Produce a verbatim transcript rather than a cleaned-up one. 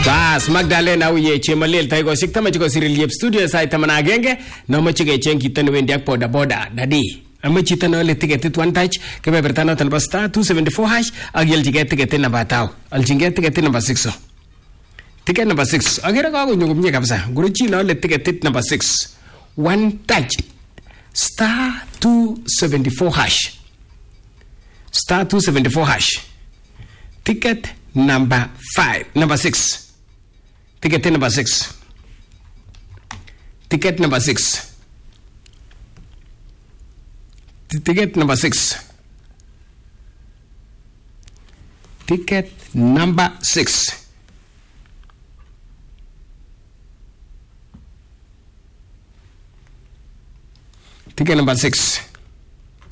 Bas Magdalena uye chemalel tai gosik tama chiko siril yep studio sai tamana agenge no mo chike chen kitan wendi ak boda boda dadi amo chita no le ticket one touch ke be bertano tan basta two seventy-four hash agel ticket ticket na batao al jinget ticket number six so ticket number six agera ka go nyugum nye kabisa guru chi no le ticket number six one touch star two seventy-four hash star two seventy-four hash ticket number five number six ticket number six ticket number six ticket number six ticket number six ticket number six